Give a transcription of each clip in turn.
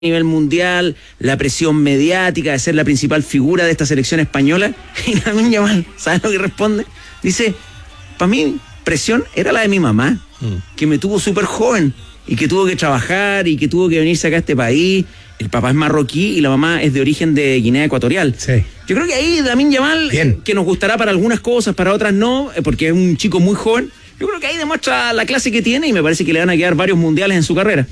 nivel mundial, la presión mediática de ser la principal figura de esta selección española. Y Lamine Yamal, ¿sabes lo que responde? Dice, para mí presión era la de mi mamá, que me tuvo súper joven y que tuvo que trabajar y que tuvo que venirse acá a este país. El papá es marroquí y la mamá es de origen de Guinea Ecuatorial. Sí. Yo creo que ahí Lamine Yamal, que nos gustará para algunas cosas, para otras no, porque es un chico muy joven, yo creo que ahí demuestra la clase que tiene y me parece que le van a quedar varios mundiales en su carrera.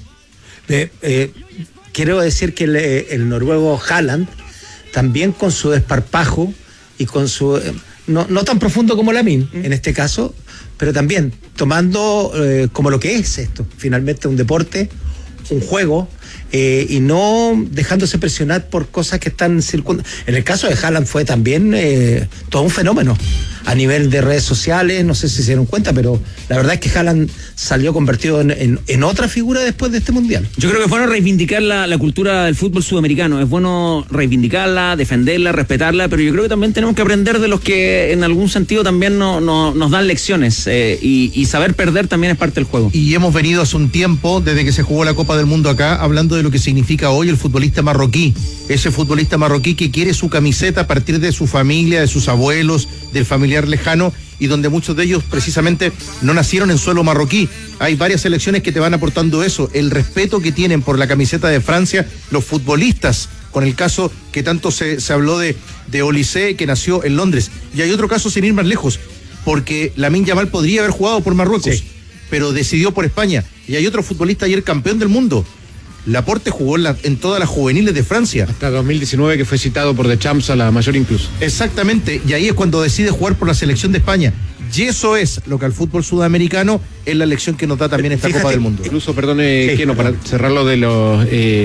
Quiero decir que el noruego Haaland, también con su desparpajo y con su... no tan profundo como Lamine, en este caso, pero también tomando como lo que es esto, finalmente un deporte, un juego, y no dejándose presionar por cosas que están circundando. En el caso de Haaland fue también todo un fenómeno a nivel de redes sociales, no sé si se dieron cuenta, pero la verdad es que Haaland salió convertido en otra figura después de este mundial. Yo creo que es bueno reivindicar la cultura del fútbol sudamericano, es bueno reivindicarla, defenderla, respetarla, pero yo creo que también tenemos que aprender de los que en algún sentido también nos dan lecciones, y saber perder también es parte del juego. Y hemos venido hace un tiempo, desde que se jugó la Copa del Mundo acá, hablando de lo que significa hoy el futbolista marroquí, ese futbolista marroquí que quiere su camiseta a partir de su familia, de sus abuelos, del familiar lejano, y donde muchos de ellos precisamente no nacieron en suelo marroquí. Hay varias selecciones que te van aportando eso, el respeto que tienen por la camiseta de Francia los futbolistas, con el caso que tanto se habló de Olise, que nació en Londres. Y hay otro caso sin ir más lejos, porque Lamine Yamal podría haber jugado por Marruecos, sí, pero decidió por España. Y hay otro futbolista ayer campeón del mundo, Laporte, jugó en todas las juveniles de Francia. Hasta 2019, que fue citado por The Champs a la mayor incluso. Exactamente, y ahí es cuando decide jugar por la selección de España. Y eso es lo que al fútbol sudamericano es la lección que nos da también esta Copa del Mundo. Incluso, perdone, Keno, para cerrarlo de los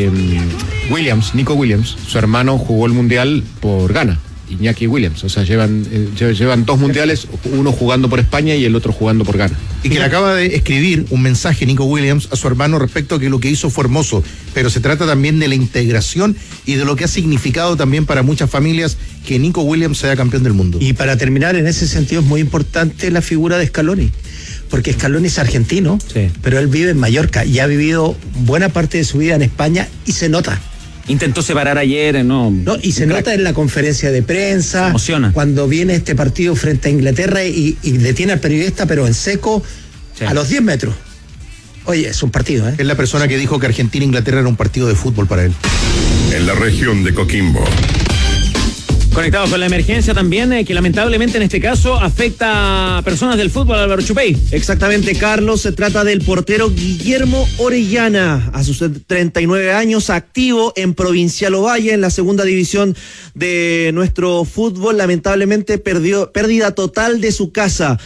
Nico Williams, su hermano jugó el Mundial por Ghana. Iñaki Williams, o sea, llevan dos mundiales, uno jugando por España y el otro jugando por Ghana. Y que le acaba de escribir un mensaje Nico Williams a su hermano respecto a que lo que hizo fue hermoso, pero se trata también de la integración y de lo que ha significado también para muchas familias que Nico Williams sea campeón del mundo. Y para terminar, en ese sentido es muy importante la figura de Scaloni, porque Scaloni es argentino, sí, pero él vive en Mallorca y ha vivido buena parte de su vida en España y se nota. Intentó separar ayer, y se nota en la conferencia de prensa, emociona cuando viene este partido frente a Inglaterra y detiene al periodista, pero en seco, sí, a los 10 metros. Oye, es un partido, ¿eh? Es la persona que dijo que Argentina-Inglaterra era un partido de fútbol para él. En la región de Coquimbo. Conectados con la emergencia también, que lamentablemente en este caso afecta a personas del fútbol, Álvaro Chupey. Exactamente, Carlos, se trata del portero Guillermo Orellana, a sus 39 años, activo en Provincial Ovalle, en la segunda división de nuestro fútbol. Lamentablemente pérdida total de su casa.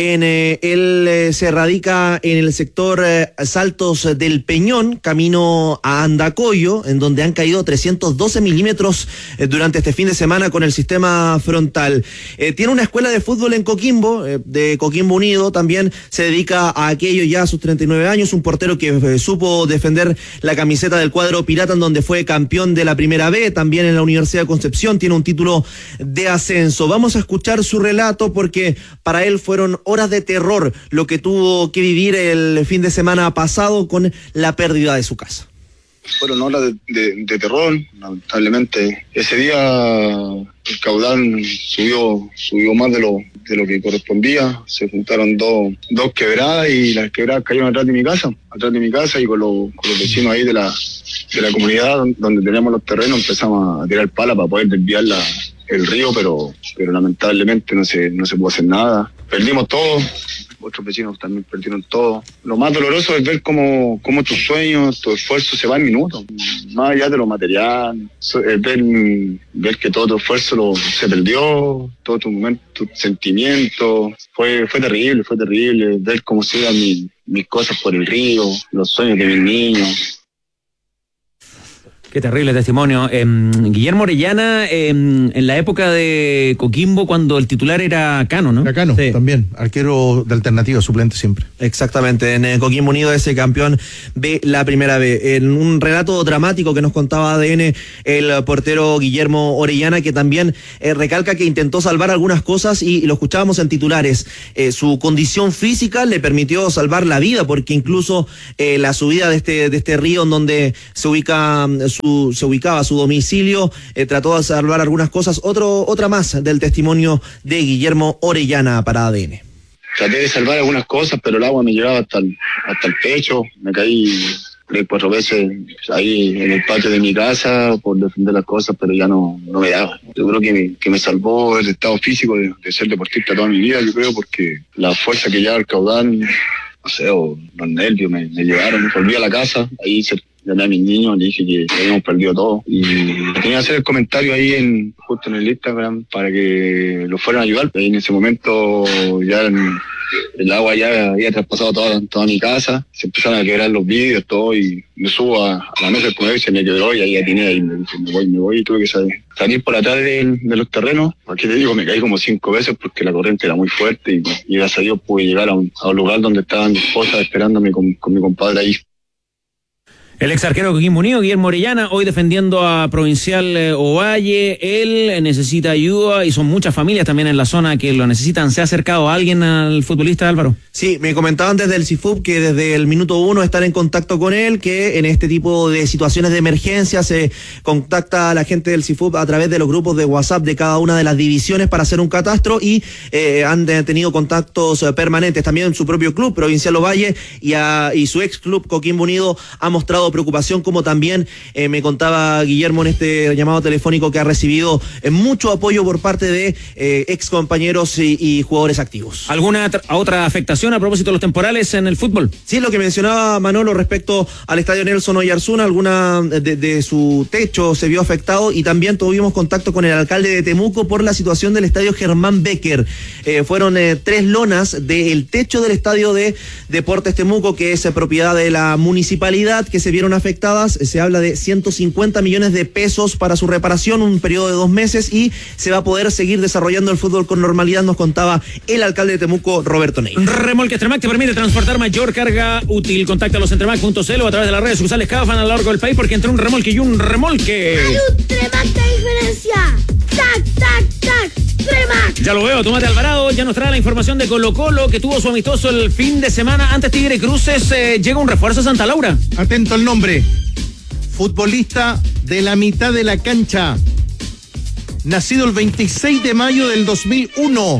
Él se radica en el sector Saltos del Peñón, camino a Andacoyo, en donde han caído 312 milímetros durante este fin de semana con el sistema frontal. Tiene una escuela de fútbol en Coquimbo, de Coquimbo Unido, también se dedica a aquello ya a sus 39 años, un portero que supo defender la camiseta del cuadro pirata, en donde fue campeón de la Primera B, también en la Universidad de Concepción, tiene un título de ascenso. Vamos a escuchar su relato porque para él fueron horas de terror lo que tuvo que vivir el fin de semana pasado con la pérdida de su casa. Fueron horas de terror, lamentablemente. Ese día el caudal subió más de lo que correspondía. Se juntaron dos quebradas y las quebradas cayeron atrás de mi casa y con los vecinos ahí de la comunidad donde teníamos los terrenos empezamos a tirar pala para poder desviar el río, pero lamentablemente no se pudo hacer nada. Perdimos todo. Otros vecinos también perdieron todo. Lo más doloroso es ver cómo tus sueños, tu esfuerzo se va en minutos. Más allá de lo material, ver que todo tu esfuerzo se perdió, todo tu momento, tu sentimiento. Fue terrible ver cómo se iban mis cosas por el río, los sueños de mis niños. Qué terrible testimonio. Guillermo Orellana, en la época de Coquimbo, cuando el titular era Cano, ¿no? Era Cano, Sí. también, arquero de alternativa, suplente siempre. Exactamente, en Coquimbo Unido, ese campeón de la primera vez. En un relato dramático que nos contaba ADN el portero Guillermo Orellana, que también recalca que intentó salvar algunas cosas y lo escuchábamos en titulares. Su condición física le permitió salvar la vida, porque incluso la subida de este río en donde se ubicaba su domicilio, trató de salvar algunas cosas. Otra más del testimonio de Guillermo Orellana para ADN. Traté de salvar algunas cosas, pero el agua me llegaba hasta el pecho. Me caí 3-4 veces ahí en el patio de mi casa por defender las cosas, pero ya no me daba. Yo creo que me salvó el estado físico de ser deportista toda mi vida, yo creo, porque la fuerza que lleva el caudal, no sé, o los nervios me llevaron. Volví a la casa, ahí llamé a mis niños, le dije que habíamos perdido todo. Y tenía que hacer el comentario ahí justo en el Instagram para que lo fueran a ayudar. Y en ese momento ya el agua ya había traspasado toda mi casa. Se empezaron a quebrar los vidrios, todo, y me subo a la mesa del comedor y se me quebró, y ahí atiné y me dije, me voy, y tuve que salir por atrás de los terrenos. Aquí te digo, me caí como 5 veces porque la corriente era muy fuerte, y gracias a Dios pude llegar a un lugar donde estaba mi esposa esperándome con mi compadre ahí. El ex arquero de Coquimbo Unido, Guillermo Orellana, hoy defendiendo a Provincial Ovalle. Él necesita ayuda y son muchas familias también en la zona que lo necesitan. ¿Se ha acercado alguien al futbolista, Álvaro? Sí, me comentaban desde el CIFUB que desde el minuto 1 están en contacto con él, que en este tipo de situaciones de emergencia se contacta a la gente del CIFUB a través de los grupos de WhatsApp de cada una de las divisiones para hacer un catastro, y han tenido contactos permanentes. También su propio club, Provincial Ovalle, y su ex club, Coquimbo Unido, ha mostrado preocupación, como también me contaba Guillermo en este llamado telefónico, que ha recibido mucho apoyo por parte de ex compañeros y jugadores activos. ¿Alguna otra afectación a propósito de los temporales en el fútbol? Sí, lo que mencionaba Manolo respecto al estadio Nelson Oyarzuna, alguna de su techo se vio afectado, y también tuvimos contacto con el alcalde de Temuco por la situación del estadio Germán Becker. Fueron 3 lonas del techo del estadio de Deportes Temuco, que es propiedad de la municipalidad, que se vieron afectadas. Se habla de 150 millones de pesos para su reparación, un periodo de 2 meses, y se va a poder seguir desarrollando el fútbol con normalidad, nos contaba el alcalde de Temuco, Roberto Ney. Remolque Extremac te permite transportar mayor carga útil. Contacta a los Extremac.cl o a través de las redes sociales Cafan a lo largo del país, porque entre un remolque y un remolque hay un Tremac de diferencia. ¡Tac, tac, tac! ¡Tremac! Ya lo veo, Tomate Alvarado ya nos trae la información de Colo-Colo, que tuvo su amistoso el fin de semana antes Tigre Cruces. Llega un refuerzo a Santa Laura. Atento al nombre. Futbolista de la mitad de la cancha. Nacido el 26 de mayo del 2001.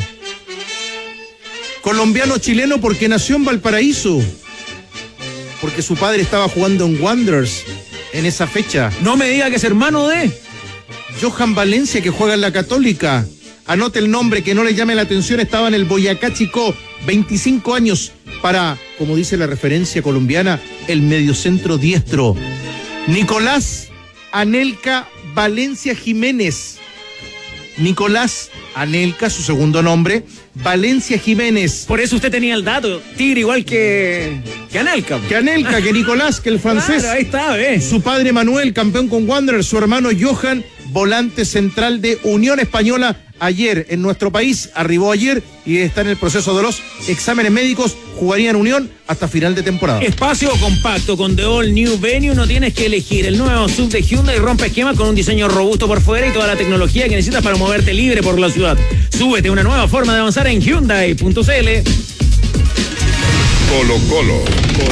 Colombiano-chileno porque nació en Valparaíso. Porque su padre estaba jugando en Wanderers en esa fecha. No me diga que es hermano de Johan Valencia, que juega en la Católica. Anote el nombre, que no le llame la atención. Estaba en el Boyacá Chicó. 25 años para, como dice la referencia colombiana, el mediocentro diestro. Nicolás Anelka Valencia Jiménez. Nicolás Anelka, su segundo nombre, Valencia Jiménez. Por eso usted tenía el dato. Tigre igual que Anelka. Que Anelka, que Nicolás, que el francés. Claro, ahí está, Su padre Manuel, campeón con Wanderers. Su hermano Johan, volante central de Unión Española. Ayer en nuestro país, arribó ayer y está en el proceso de los exámenes médicos. Jugaría en Unión hasta final de temporada. Espacio compacto con The All New Venue, no tienes que elegir. El nuevo SUV de Hyundai rompe esquemas con un diseño robusto por fuera y toda la tecnología que necesitas para moverte libre por la ciudad. Súbete a una nueva forma de avanzar en Hyundai.cl. Colo-Colo.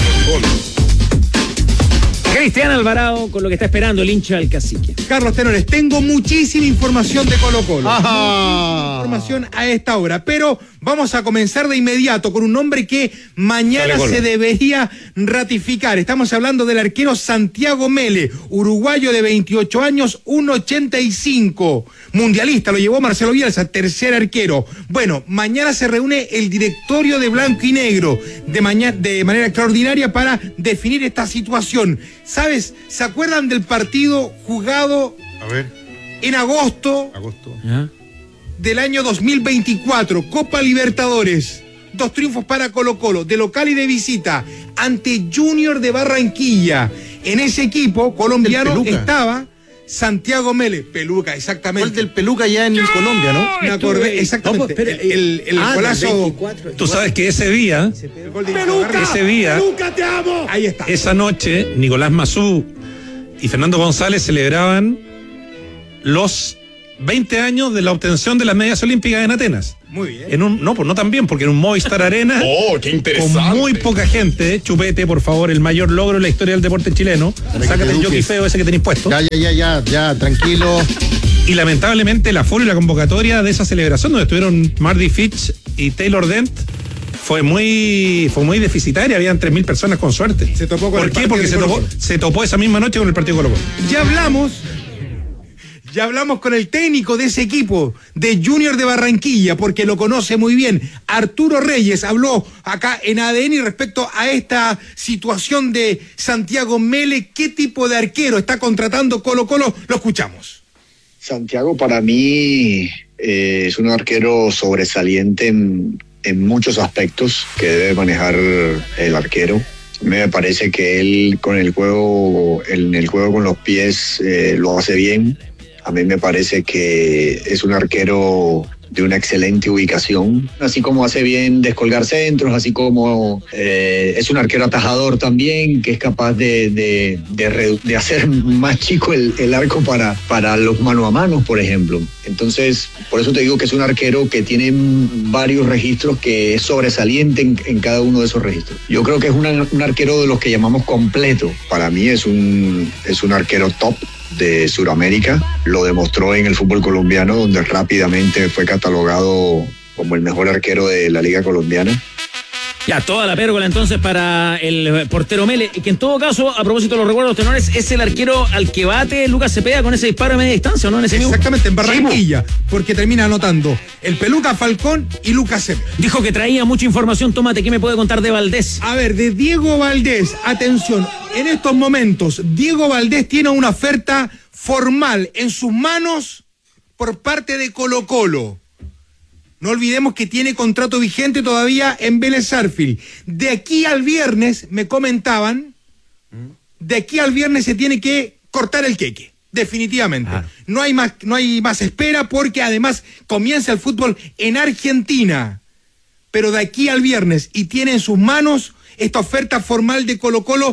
Cristian Alvarado con lo que está esperando el hincha del Cacique. Carlos Tenores, tengo muchísima información de Colo-Colo. Ajá. Información a esta hora, pero vamos a comenzar de inmediato con un nombre que mañana se debería ratificar. Estamos hablando del arquero Santiago Mele, uruguayo de 28 años, 1.85. Mundialista, lo llevó Marcelo Bielsa, tercer arquero. Bueno, mañana se reúne el directorio de Blanco y Negro de manera extraordinaria para definir esta situación. ¿Sabes? ¿Se acuerdan del partido jugado en agosto del año 2024? Copa Libertadores. 2 triunfos para Colo-Colo, de local y de visita, ante Junior de Barranquilla. En ese equipo colombiano Peluca. estaba Santiago Mele, Peluca, exactamente. Gol del Peluca ya en Colombia, ¿no? Me acordé, exactamente. El golazo. Tú sabes que ese día, El gol de Peluca, Peluca, te amo. Ahí está. esa noche, Nicolás Mazú y Fernando González celebraban los 20 años de la obtención de las medallas olímpicas en Atenas. Muy bien. No tan bien, porque en un Movistar Arena, ¡Oh, qué interesante! con muy poca gente. Chupete, por favor, el mayor logro en la historia del deporte chileno. Sácate el jockey feo ese que tenéis puesto. Ya, tranquilo. Y lamentablemente el aforo y la convocatoria de esa celebración, donde estuvieron Marty Fitch y Taylor Dent, fue muy deficitaria. Habían 3.000 personas con suerte. Se topó con ¿Por el qué? partido Porque de Colo-Colo. se topó esa misma noche con el partido Colo-Colo. Ya hablamos con el técnico de ese equipo, de Junior de Barranquilla, porque lo conoce muy bien. Arturo Reyes habló acá en ADN respecto a esta situación de Santiago Mele. ¿Qué tipo de arquero está contratando Colo-Colo? Lo escuchamos. Santiago para mí es un arquero sobresaliente en muchos aspectos que debe manejar el arquero. Me parece que él con el juego, en el juego con los pies lo hace bien. A mí me parece que es un arquero de una excelente ubicación, así como hace bien descolgar centros, así como es un arquero atajador también, que es capaz de hacer más chico el arco para los mano a mano, por ejemplo. Entonces, por eso te digo que es un arquero que tiene varios registros, que es sobresaliente en cada uno de esos registros. Yo creo que es un arquero de los que llamamos completo. Para mí es un arquero top de Sudamérica, lo demostró en el fútbol colombiano, donde rápidamente fue catalogado como el mejor arquero de la liga colombiana. Ya, toda la pérgola entonces para el portero Mele, que en todo caso, a propósito de los recuerdos tenores, es el arquero al que bate Lucas Cepeda con ese disparo a media distancia, ¿no? En ese Exactamente, en Barranquilla, porque termina anotando el Peluca Falcón y Lucas Cepeda. Dijo que traía mucha información. Tomate, ¿qué me puede contar de Valdés? A ver, de Diego Valdés, atención, en estos momentos, Diego Valdés tiene una oferta formal en sus manos por parte de Colo-Colo. No olvidemos que tiene contrato vigente todavía en Vélez Sarsfield. De aquí al viernes, me comentaban, de aquí al viernes se tiene que cortar el queque, definitivamente. Ah. No hay más espera, porque además comienza el fútbol en Argentina. Pero de aquí al viernes, y tiene en sus manos esta oferta formal de Colo-Colo,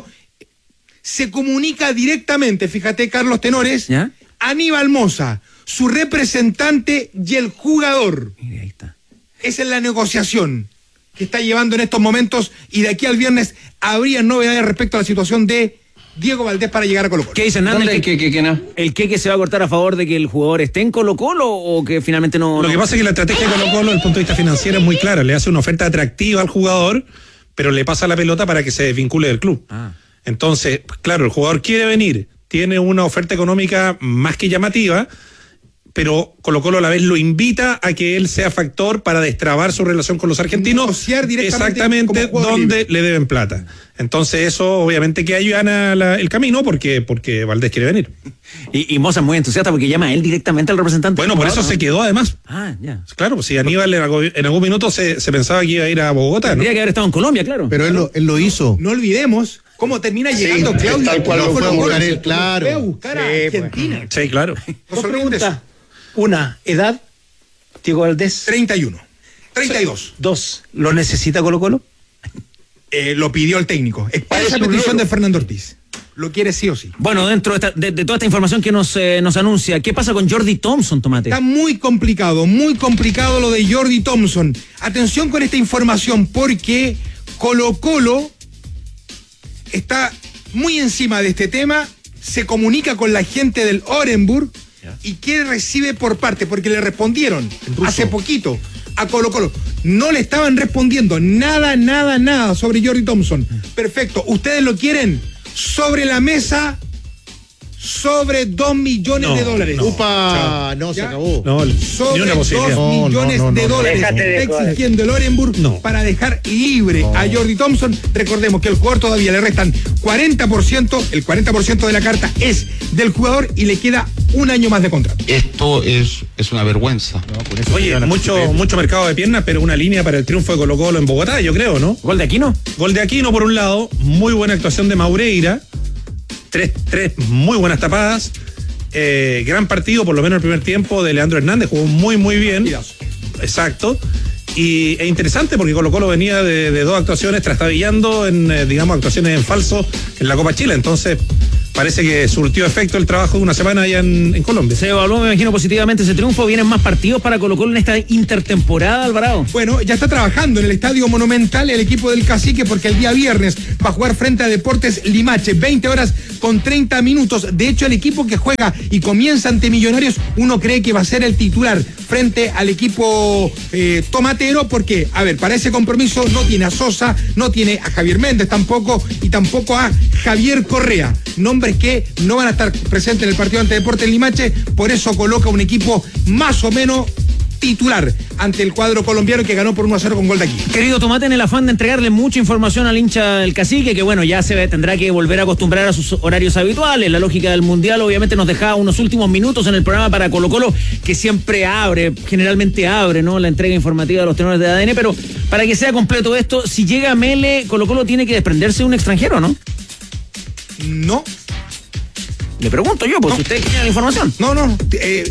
se comunica directamente, fíjate, Carlos Tenores, ¿ya? Aníbal Mosa, su representante y el jugador. Mira, ahí está. Esa es la negociación que está llevando en estos momentos, y de aquí al viernes habría novedades respecto a la situación de Diego Valdés para llegar a Colo-Colo. ¿Qué dice Hernández? ¿El queque se va a cortar a favor de que el jugador esté en Colo-Colo o que finalmente no? Lo que pasa es que la estrategia de Colo-Colo desde el punto de vista financiero es muy clara. Le hace una oferta atractiva al jugador, pero le pasa la pelota para que se desvincule del club. Entonces, claro, el jugador quiere venir, tiene una oferta económica más que llamativa, pero Colo-Colo a la vez lo invita a que él sea factor para destrabar su relación con los argentinos, negociar directamente exactamente donde libre le deben plata. Entonces eso obviamente que allana el camino, porque Valdés quiere venir. Y Moza es muy entusiasta porque llama a él directamente al representante. Bueno, por eso se quedó además. Ya. Claro, pues si Aníbal en algún minuto se pensaba que iba a ir a Bogotá, ¿no? Tendría que haber estado en Colombia, claro. Pero él lo hizo. No olvidemos cómo termina llegando Claudio. Tal cual lo fue a buscar él, claro. Fue a buscar a Argentina. Sí, claro. Dos preguntas. Una, edad, Diego Valdés. 31. 32. Dos, ¿lo necesita Colo-Colo? Lo pidió el técnico. Es para esa petición de Fernando Ortiz. Lo quiere sí o sí. Bueno, dentro de toda esta información que nos anuncia, ¿qué pasa con Jordi Thompson, Tomate? Está muy complicado lo de Jordi Thompson. Atención con esta información, porque Colo-Colo está muy encima de este tema, se comunica con la gente del Orenburg y que recibe por parte, porque le respondieron hace poquito a Colo-Colo. No le estaban respondiendo nada sobre Jordi Thompson. Perfecto, ¿ustedes lo quieren? Sobre la mesa, sobre $2 millones de dólares. Upa, no, se acabó. No, sobre ni una posibilidad. $2 millones de dólares Déjate está de exigiendo el Orenburg para dejar libre a Jordi Thompson. Recordemos que al jugador todavía le restan 40%, el 40% de la carta es del jugador y le queda un año más de contrato. Esto es una vergüenza. Oye, mucho mercado de piernas, pero una línea para el triunfo de Colo-Colo en Bogotá, yo creo, ¿no? ¿Gol de Aquino? Gol de Aquino por un lado, muy buena actuación de Maureira, Tres muy buenas tapadas. Gran partido, por lo menos el primer tiempo, de Leandro Hernández. Jugó muy, muy bien. Exacto. Y es interesante porque Colo-Colo venía de dos actuaciones trastabillando en, actuaciones en falso en la Copa Chile. Entonces, parece que surtió efecto el trabajo de una semana allá en Colombia. Se evaluó, me imagino, positivamente ese triunfo. ¿Vienen más partidos para Colo-Colo en esta intertemporada, Alvarado? Bueno, ya está trabajando en el Estadio Monumental el equipo del Cacique, porque el día viernes va a jugar frente a Deportes Limache, 20 horas con 30 minutos. De hecho, el equipo que juega y comienza ante Millonarios, uno cree que va a ser el titular frente al equipo tomatero, porque, a ver, para ese compromiso no tiene a Sosa, no tiene a Javier Méndez tampoco, y tampoco a Javier Correa, nombres que no van a estar presentes en el partido ante Deportes Limache. Por eso coloca un equipo más o menos titular ante el cuadro colombiano, que ganó por 1-0 con gol de aquí. Querido Tomate, en el afán de entregarle mucha información al hincha del Cacique, que bueno, ya tendrá que volver a acostumbrar a sus horarios habituales. La lógica del Mundial obviamente nos dejaba unos últimos minutos en el programa para Colo-Colo, que siempre generalmente abre, ¿no?, la entrega informativa de los tenores de ADN, pero para que sea completo esto, si llega Mele, Colo-Colo tiene que desprenderse de un extranjero, ¿no? No. Le pregunto yo, pues, si ustedes tienen la información. No. De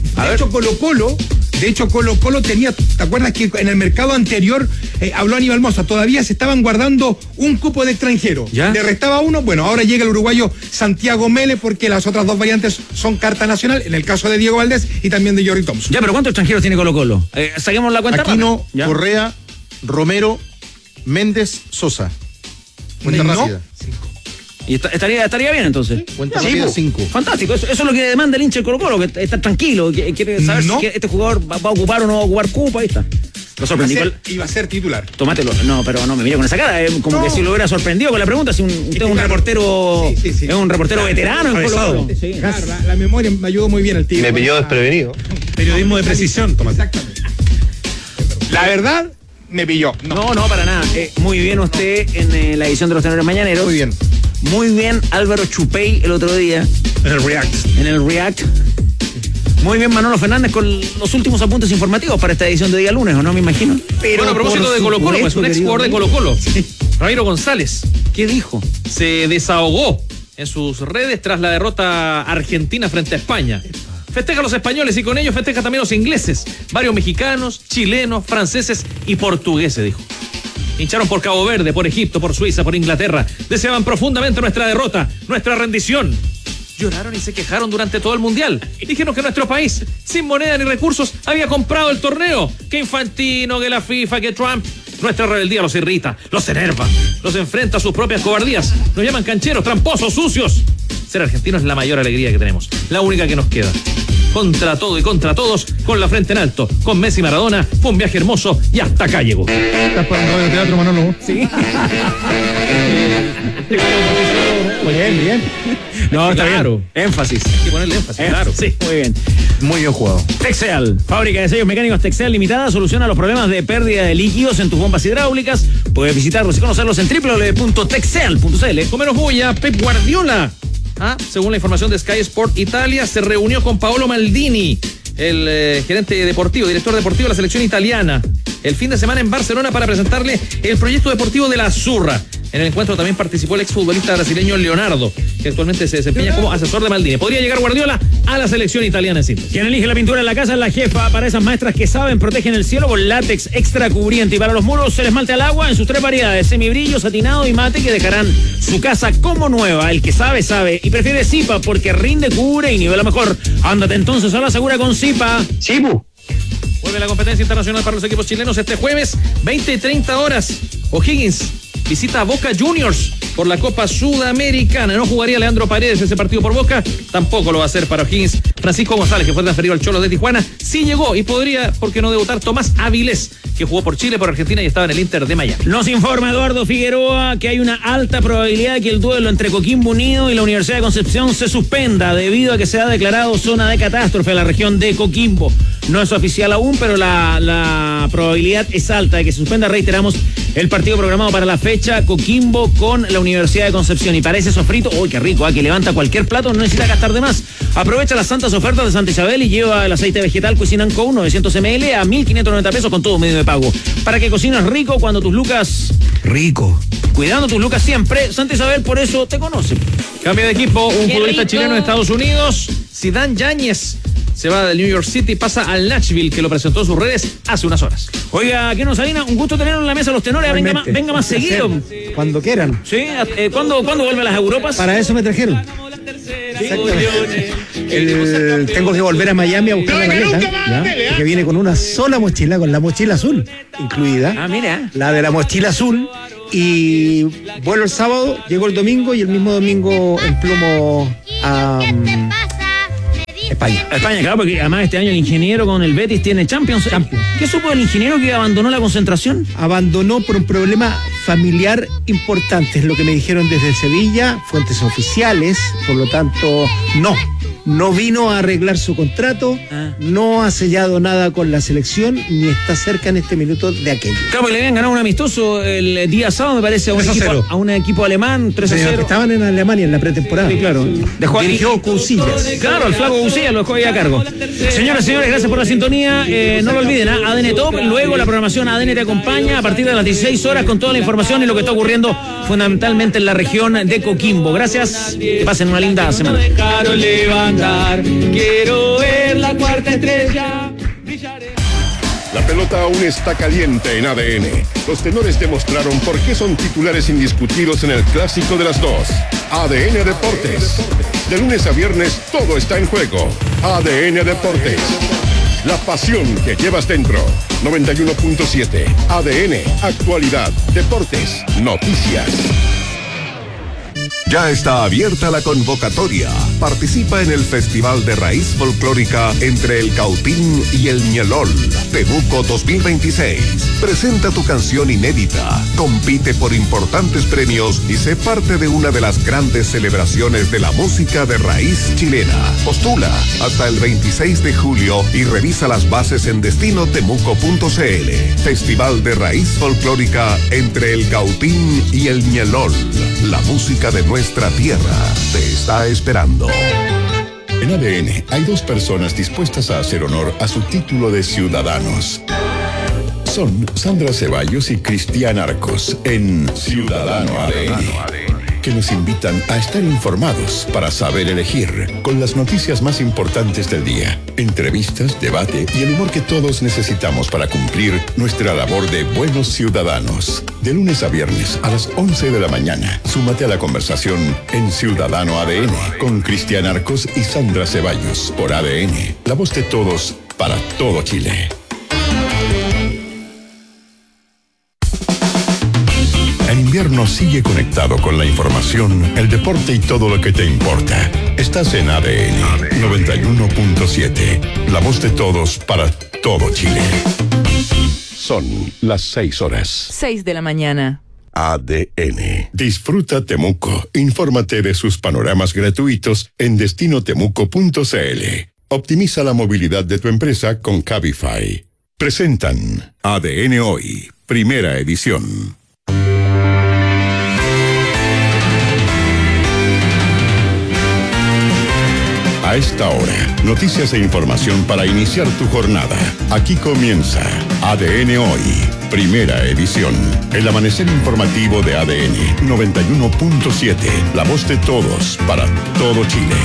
hecho, Colo-Colo tenía, ¿te acuerdas que en el mercado anterior habló Aníbal Mosa? Todavía se estaban guardando un cupo de extranjero. ¿Ya? Le restaba uno. Bueno, ahora llega el uruguayo Santiago Mele, porque las otras dos variantes son carta nacional, en el caso de Diego Valdés y también de Jordi Thompson. Ya, pero ¿cuántos extranjeros tiene Colo-Colo? Saquemos la cuenta. Aquino, Correa, Romero, Méndez, Sosa. Cuenta rápida. Y estaría bien, entonces. Cuenta rápida, 5. Fantástico, eso es lo que demanda el hincha del Colo-Colo, que está tranquilo, que quiere saber si este jugador va a ocupar o no va a ocupar cupo. Ahí está. Lo sorprendí. Iba a ser titular. Tómatelo. No, pero no me mira con esa cara. Como que si lo hubiera sorprendido con la pregunta. Si usted es un reportero. Sí. Es un reportero veterano en Colo-Colo. Sí. Claro, la memoria me ayudó muy bien el tío. Me pilló desprevenido. Periodismo de precisión, Tomás. Exactamente. La verdad, me pilló. No, para nada. Muy bien usted en la edición de los Tenores Mañaneros. Muy bien. Muy bien Álvaro Chupey el otro día. En el React. Muy bien Manolo Fernández con los últimos apuntes informativos para esta edición de día lunes, ¿o no? Me imagino. Pero bueno, a propósito de Colo-Colo, pues un ex jugador de Colo-Colo, Ramiro González, ¿qué dijo? Se desahogó en sus redes tras la derrota argentina frente a España. Festeja a los españoles y con ellos festeja también a los ingleses, varios mexicanos, chilenos, franceses y portugueses, dijo. Hincharon por Cabo Verde, por Egipto, por Suiza, por Inglaterra. Deseaban profundamente nuestra derrota, nuestra rendición. Lloraron y se quejaron durante todo el Mundial. Dijeron que nuestro país, sin moneda ni recursos, había comprado el torneo. Que Infantino, que la FIFA, que Trump. Nuestra rebeldía los irrita, los enerva, los enfrenta a sus propias cobardías. Nos llaman cancheros, tramposos, sucios. Ser argentino es la mayor alegría que tenemos, la única que nos queda. Contra todo y contra todos, con la frente en alto, con Messi y Maradona, fue un viaje hermoso y hasta acá llegó. ¿Estás para un radio de teatro, Manolo? Sí. Bien. No, está claro. Bien. Énfasis. Hay que ponerle énfasis, claro. Sí, muy bien. Muy bien jugado. Texel, fábrica de sellos mecánicos Texel Limitada, soluciona los problemas de pérdida de líquidos en tus bombas hidráulicas. Puedes visitarlos y conocerlos en www.texel.cl. Con menos bulla, Pep Guardiola, según la información de Sky Sport Italia, se reunió con Paolo Maldini, el gerente deportivo, director deportivo de la selección italiana, el fin de semana en Barcelona para presentarle el proyecto deportivo de la Azzurra. En el encuentro también participó el exfutbolista brasileño Leonardo, que actualmente se desempeña como asesor de Maldini. Podría llegar Guardiola a la selección italiana en síntesis. Quien elige la pintura en la casa es la jefa. Para esas maestras que saben, protegen el cielo con látex extra cubriente. Y para los muros, el esmalte al agua en sus 3 variedades: semibrillo, satinado y mate, que dejarán su casa como nueva. El que sabe, sabe. Y prefiere Zipa porque rinde, cubre y nivela mejor. Ándate entonces a la segura con Zipa. Chibu. Vuelve la competencia internacional para los equipos chilenos este jueves, 20 y 30 horas. O'Higgins visita a Boca Juniors por la Copa Sudamericana. No jugaría Leandro Paredes ese partido por Boca, tampoco lo va a hacer para O'Higgins. Francisco González, que fue transferido al Cholos de Tijuana, sí llegó y podría, ¿por qué no debutar? Tomás Avilés, que jugó por Chile, por Argentina y estaba en el Inter de Miami. Nos informa Eduardo Figueroa que hay una alta probabilidad de que el duelo entre Coquimbo Unido y la Universidad de Concepción se suspenda debido a que se ha declarado zona de catástrofe en la región de Coquimbo. No es oficial aún, pero la probabilidad es alta de que se suspenda, reiteramos, el partido programado para la fecha, Coquimbo con la Universidad de Concepción. Y para ese sofrito, ¡uy, qué rico! Que levanta cualquier plato, no necesita gastar de más. Aprovecha las santas ofertas de Santa Isabel y lleva el aceite vegetal Cuisine & Co 900 ml a 1.590 pesos con todo medio de pago. Para que cocines rico cuando tus lucas... Rico. Cuidando tus lucas siempre, Santa Isabel por eso te conoce. Cambia de equipo, un futbolista chileno de Estados Unidos, Zidane Yáñez, se va del New York City y pasa al Nashville, que lo presentó en sus redes hace unas horas. Oiga, ¿qué nos avina? Un gusto tenerlo en la mesa los tenores. Venga más seguido. Cuando quieran. ¿Sí? ¿Cuándo vuelve a las Europas? Para eso me trajeron. Tengo que volver a Miami a buscar la maleta, que viene con una sola mochila, con la mochila azul incluida. Ah, mira. La de la mochila azul. Y vuelo el sábado, llego el domingo y el mismo domingo emplumo a España. Claro, porque además este año el ingeniero con el Betis tiene Champions. ¿Qué supo el ingeniero que abandonó la concentración? Abandonó por un problema familiar importante, es lo que me dijeron desde Sevilla, fuentes oficiales, por lo tanto, no vino a arreglar su contrato, no ha sellado nada con la selección, ni está cerca en este minuto de aquello. Claro, porque le habían ganado un amistoso el día sábado, me parece, a un equipo alemán, 3-0. Estaban en Alemania en la pretemporada. Sí, claro. Dirigió Cousillas. Claro, el flaco Cousillas lo dejó ahí a cargo. Señoras y señores, gracias por la sintonía. No lo olviden, ADN Top, luego la programación ADN te acompaña a partir de las 16 horas con toda la información y lo que está ocurriendo fundamentalmente en la región de Coquimbo. Gracias, que pasen una linda semana. Quiero ver la cuarta estrella. La pelota aún está caliente en ADN. Los tenores demostraron por qué son titulares indiscutidos en el clásico de las dos. ADN Deportes. De lunes a viernes todo está en juego. ADN Deportes. La pasión que llevas dentro. 91.7. ADN. Actualidad. Deportes. Noticias. Ya está abierta la convocatoria. Participa en el Festival de Raíz Folclórica entre el Cautín y el Ñelol, Temuco 2026. Presenta tu canción inédita, compite por importantes premios y sé parte de una de las grandes celebraciones de la música de raíz chilena. Postula hasta el 26 de julio y revisa las bases en destinotemuco.cl. Festival de Raíz Folclórica entre el Cautín y el Ñelol. La música de nuestra tierra te está esperando. En ADN hay dos personas dispuestas a hacer honor a su título de ciudadanos. Son Sandra Ceballos y Cristian Arcos en Ciudadano ADN, que nos invitan a estar informados para saber elegir, con las noticias más importantes del día, entrevistas, debate y el humor que todos necesitamos para cumplir nuestra labor de buenos ciudadanos. De lunes a viernes a las 11 de la mañana, súmate a la conversación en Ciudadano ADN con Cristian Arcos y Sandra Ceballos por ADN, la voz de todos para todo Chile. En invierno sigue conectado con la información, el deporte y todo lo que te importa. Estás en ADN 91.7, la voz de todos para todo Chile. Son las 6 horas. 6 de la mañana. ADN. Disfruta Temuco. Infórmate de sus panoramas gratuitos en destinotemuco.cl. Optimiza la movilidad de tu empresa con Cabify. Presentan ADN Hoy, primera edición. A esta hora, noticias e información para iniciar tu jornada. Aquí comienza ADN Hoy, primera edición. El amanecer informativo de ADN 91.7, la voz de todos para todo Chile.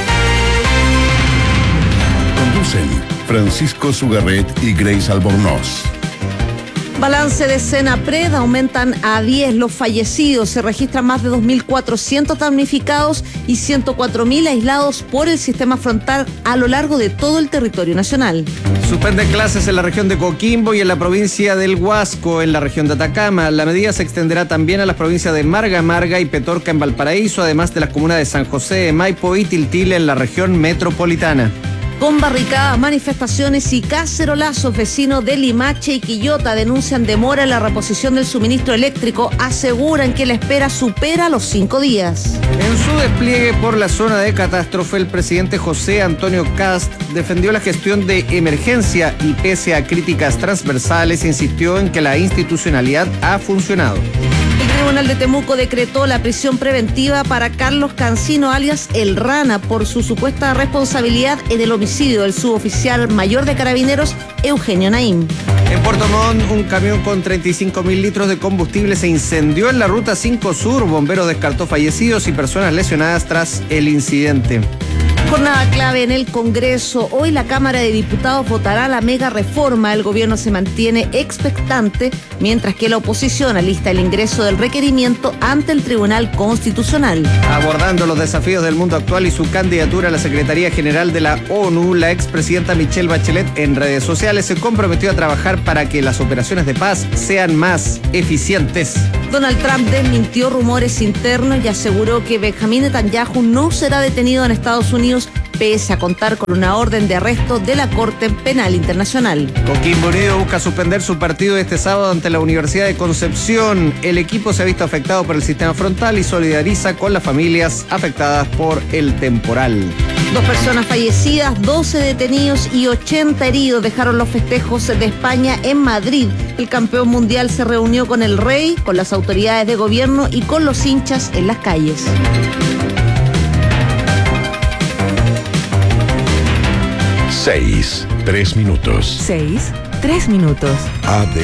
Conducen Francisco Sugarret y Grace Albornoz. Balance de Senapred, aumentan a 10 los fallecidos, se registran más de 2.400 damnificados y 104.000 aislados por el sistema frontal a lo largo de todo el territorio nacional. Suspenden clases en la región de Coquimbo y en la provincia del Huasco, en la región de Atacama. La medida se extenderá también a las provincias de Marga y Petorca en Valparaíso, además de las comunas de San José, Maipo y Tiltile en la región metropolitana. Con barricadas, manifestaciones y cacerolazos, vecinos de Limache y Quillota denuncian demora en la reposición del suministro eléctrico, aseguran que la espera supera los 5 días. En su despliegue por la zona de catástrofe, el presidente José Antonio Kast defendió la gestión de emergencia y pese a críticas transversales insistió en que la institucionalidad ha funcionado. El Tribunal de Temuco decretó la prisión preventiva para Carlos Cancino, alias El Rana, por su supuesta responsabilidad en el homicidio del suboficial mayor de Carabineros, Eugenio Naim. En Puerto Montt, un camión con 35.000 litros de combustible se incendió en la Ruta 5 Sur. Bomberos descartó fallecidos y personas lesionadas tras el incidente. Jornada clave en el Congreso. Hoy la Cámara de Diputados votará la mega reforma. El gobierno se mantiene expectante, mientras que la oposición alista el ingreso del requerimiento ante el Tribunal Constitucional. Abordando los desafíos del mundo actual y su candidatura a la Secretaría General de la ONU, la expresidenta Michelle Bachelet en redes sociales se comprometió a trabajar para que las operaciones de paz sean más eficientes. Donald Trump desmintió rumores internos y aseguró que Benjamín Netanyahu no será detenido en Estados Unidos pese a contar con una orden de arresto de la Corte Penal Internacional. Coquimbo Unido busca suspender su partido este sábado ante la Universidad de Concepción. El equipo se ha visto afectado por el sistema frontal y solidariza con las familias afectadas por el temporal. 2 personas fallecidas, 12 detenidos y 80 heridos dejaron los festejos de España en Madrid. El campeón mundial se reunió con el rey, con las autoridades de gobierno y con los hinchas en las calles. 6, 3 minutos. 6, 3 minutos. ADN.